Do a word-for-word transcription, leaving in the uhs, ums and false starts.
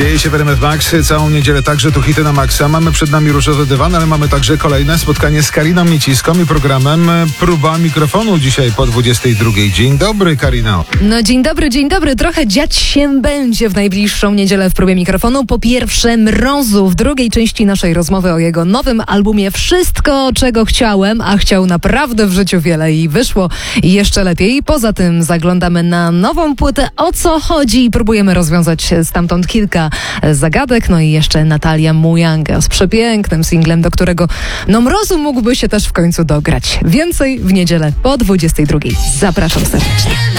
Dzieje się w R M F Max całą niedzielę, także tu hity na maksa. Mamy przed nami różowy dywan, ale mamy także kolejne spotkanie z Kariną Mieciską i programem Próba Mikrofonu dzisiaj po dwudziestej drugiej. Dzień dobry, Karino. No dzień dobry, dzień dobry. Trochę dziać się będzie w najbliższą niedzielę w Próbie Mikrofonu. Po pierwsze Mrozu w drugiej części naszej rozmowy o jego nowym albumie Wszystko, czego chciałem, a chciał naprawdę w życiu wiele i wyszło jeszcze lepiej. Poza tym zaglądamy na nową płytę, o co chodzi i próbujemy rozwiązać stamtąd kilka zagadek. No i jeszcze Natalia Mujanga z przepięknym singlem, do którego no Mrozu mógłby się też w końcu dograć. Więcej w niedzielę po dwudziestej drugiej. Zapraszam serdecznie.